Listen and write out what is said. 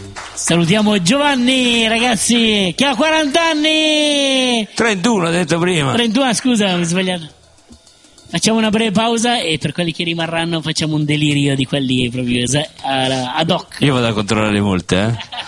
Salutiamo Giovanni, ragazzi, che ha 40 anni. 31 ho detto prima. 31, scusa, mi ho sbagliato. Facciamo una breve pausa e per quelli che rimarranno facciamo un delirio di quelli proprio ad hoc. Io vado a controllare molte,